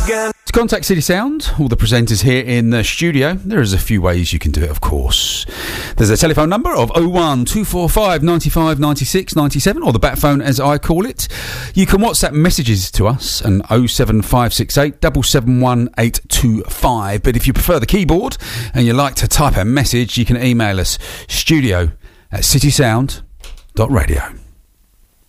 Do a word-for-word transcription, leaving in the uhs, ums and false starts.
again. To contact City Sound, all the presenters here in the studio, there is a few ways you can do it, of course. There's a telephone number of oh one two four five nine five nine six nine seven, or the bat phone as I call it. You can WhatsApp messages to us on oh seven five six eight seven seven one eight two five. But if you prefer the keyboard and you like to type a message, you can email us studio at citysound dot radio.